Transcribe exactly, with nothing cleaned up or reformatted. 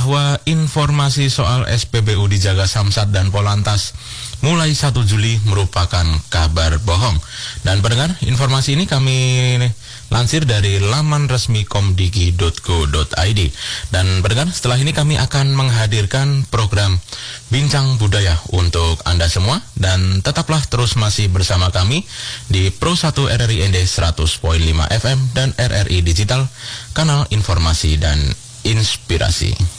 bahwa informasi soal S P B U dijaga Samsat dan Polantas mulai satu Juli merupakan kabar bohong. Dan pendengar, informasi ini kami lansir dari laman resmi komdigi dot go dot i d. Dan pendengar, setelah ini kami akan menghadirkan program Bincang Budaya untuk Anda semua. Dan tetaplah terus masih bersama kami di Pro satu R R I N D seratus koma lima F M dan R R I Digital, kanal informasi dan inspirasi.